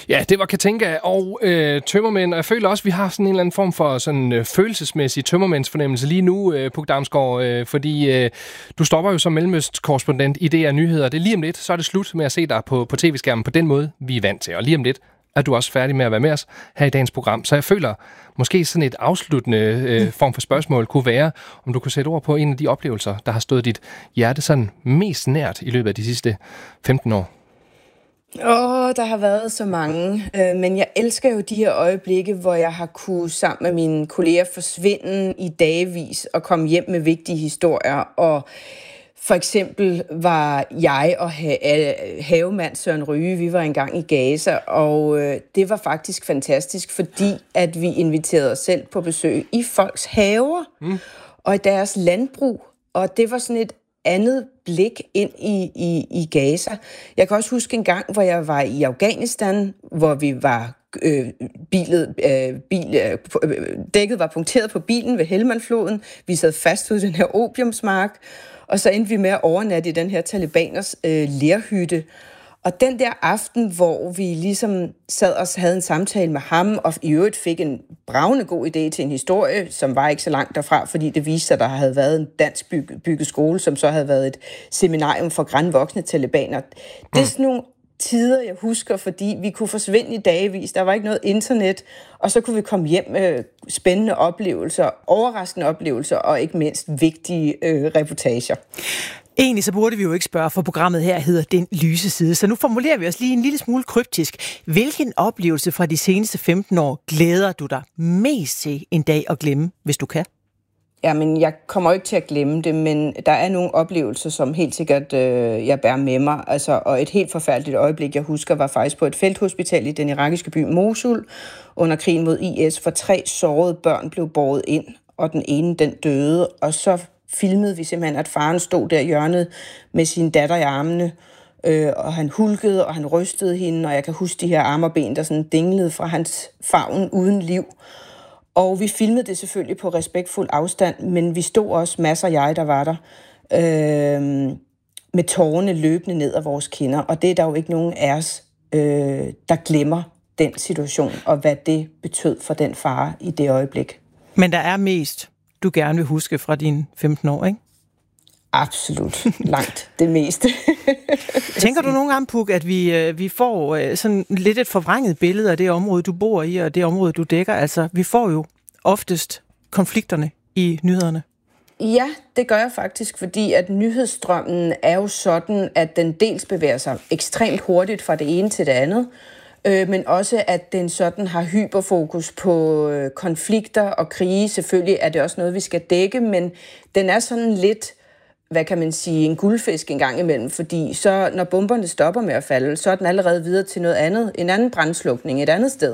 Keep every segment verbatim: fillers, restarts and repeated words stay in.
Ja, det var Katinka og øh, tømmermænd, og jeg føler også, at vi har sådan en eller anden form for sådan øh, følelsesmæssig tømmermændsfornemmelse lige nu, øh, Puk Damsgaard, øh, fordi øh, du stopper jo som mellemøstkorrespondent i D R Nyheder. Det er lige om lidt, så er det slut med at se dig på, på tv-skærmen på den måde, vi er vant til, og lige om lidt er du også færdig med at være med os her i dagens program. Så jeg føler, måske sådan et afsluttende øh, form for spørgsmål kunne være, om du kunne sætte ord på en af de oplevelser, der har stået dit hjerte sådan mest nært i løbet af de sidste femten år. Åh, oh, der har været så mange, øh, men jeg elsker jo de her øjeblikke, hvor jeg har kunne sammen med mine kolleger forsvinde i dagevis og komme hjem med vigtige historier. Og for eksempel var jeg og ha- havemand Søren Ryge, vi var engang i Gaza, og øh, det var faktisk fantastisk, fordi at vi inviterede os selv på besøg i folks haver mm. og i deres landbrug, og det var sådan et andet blik ind i, i, i Gaza. Jeg kan også huske en gang, hvor jeg var i Afghanistan, hvor vi var øh, bilet, øh, bil, øh, dækket var punkteret på bilen ved Helmandfloden. Vi sad fast ud i den her opiumsmark, og så endte vi med at overnatte i den her talibaners øh, lerhytte. Og den der aften, hvor vi ligesom sad og havde en samtale med ham, og i øvrigt fik en bravende god idé til en historie, som var ikke så langt derfra, fordi det viste sig, at der havde været en dansk byg- bygget skole, som så havde været et seminarium for grandvoksne talibaner. Det er sådan nogle tider, jeg husker, fordi vi kunne forsvinde i dagevis. Der var ikke noget internet, og så kunne vi komme hjem med spændende oplevelser, overraskende oplevelser, og ikke mindst vigtige øh, reportager. Egentlig så burde vi jo ikke spørge, for programmet her hedder Den Lyse Side. Så nu formulerer vi os lige en lille smule kryptisk. Hvilken oplevelse fra de seneste femten år glæder du dig mest til en dag at glemme, hvis du kan? Jamen, jeg kommer ikke til at glemme det, men der er nogle oplevelser, som helt sikkert øh, jeg bærer med mig. Altså, og et helt forfærdeligt øjeblik, jeg husker, var faktisk på et felthospital i den irakiske by Mosul under krigen mod I S, for tre sårede børn blev båret ind, og den ene, den døde, og så filmede vi simpelthen, at faren stod der i hjørnet med sin datter i armene, øh, og han hulkede, og han rystede hende, og jeg kan huske de her arme og ben, der sådan dinglede fra hans favn uden liv. Og vi filmede det selvfølgelig på respektfuld afstand, men vi stod også, masser af jeg, der var der, øh, med tårerne løbende ned ad vores kinder, og det er der jo ikke nogen af os, øh, der glemmer den situation, og hvad det betød for den far i det øjeblik. Men der er mest, du gerne vil huske fra dine femten år, ikke? Absolut. Langt det meste. Tænker du nogle gange, Puk, at vi, vi får sådan lidt et forvrænget billede af det område, du bor i, og det område, du dækker? Altså, vi får jo oftest konflikterne i nyhederne. Ja, det gør jeg faktisk, fordi at nyhedsstrømmen er jo sådan, at den dels bevæger sig ekstremt hurtigt fra det ene til det andet, øh, men også at den sådan har hyperfokus på øh, konflikter og krige. Selvfølgelig er det også noget, vi skal dække, men den er sådan lidt, hvad kan man sige, en guldfisk en gang imellem, fordi så når bomberne stopper med at falde, så er den allerede videre til noget andet, en anden brandslukning et andet sted.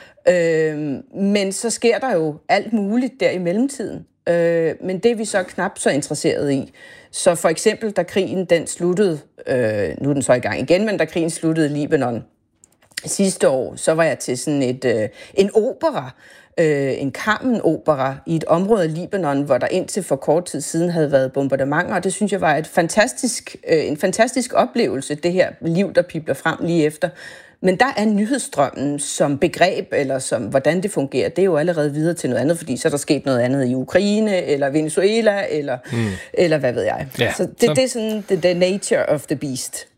Øh, men så sker der jo alt muligt der i mellemtiden. Øh, men det er vi så knap så interesseret i. Så for eksempel, da krigen den sluttede, øh, nu er den så i gang igen, men da krigen sluttede i Libanon sidste år, så var jeg til sådan et, øh, en opera, øh, en Carmen-opera i et område af Libanon, hvor der indtil for kort tid siden havde været bombardementer, og det synes jeg var et fantastisk, øh, en fantastisk oplevelse, det her liv, der pibler frem lige efter. Men der er nyhedsstrømmen som begreb, eller som hvordan det fungerer, det er jo allerede videre til noget andet, fordi så er der sket noget andet i Ukraine, eller Venezuela, eller, mm. eller hvad ved jeg. Ja, så det, så det er sådan the, the nature of the beast.